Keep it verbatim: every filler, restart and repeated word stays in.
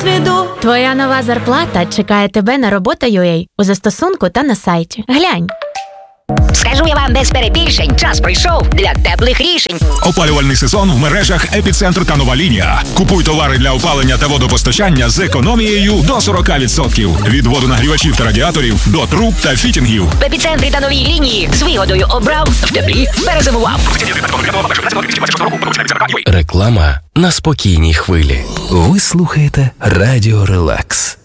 досвіду. Твоя нова зарплата чекає тебе на робота точка ю а у застосунку та на сайті. Глянь. Скажу я вам без перебільшень, час прийшов для теплих рішень. Опалювальний сезон в мережах «Епіцентр» та «Нова лінія». Купуй товари для опалення та водопостачання з економією до сорок відсотків. Від водонагрівачів та радіаторів до труб та фітінгів. В «Епіцентрі» та «Новій лінії з вигодою обрав, в теплі перезимував. Реклама на спокійній хвилі. Ви слухаєте Радіо Релакс.